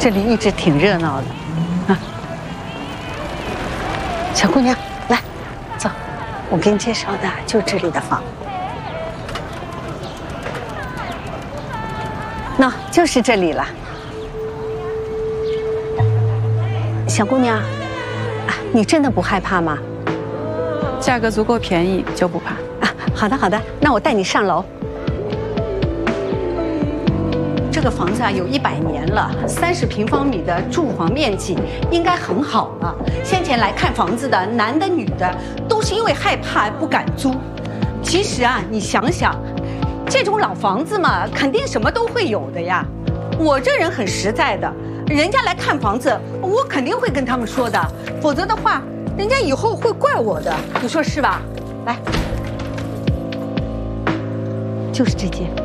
这里一直挺热闹的，啊。小姑娘，来，走，我给你介绍的就是这里的房。那就是这里了。小姑娘，啊，你真的不害怕吗？ 价格足够便宜就不怕。 啊，好的好的，那我带你上楼。这个房子啊有100年了，30平方米的住房面积应该很好了。先前来看房子的男的女的都是因为害怕不敢租。其实啊，你想想，这种老房子嘛，肯定什么都会有的呀。我这人很实在的，人家来看房子，我肯定会跟他们说的，否则的话，人家以后会怪我的，你说是吧？来，就是这间。